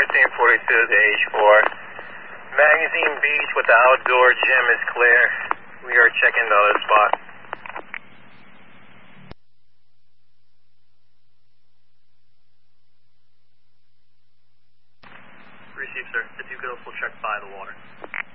1542 to H4. Magazine Beach with the outdoor gym is clear. We are checking the other spot. Receive, sir. If you could also check by the water.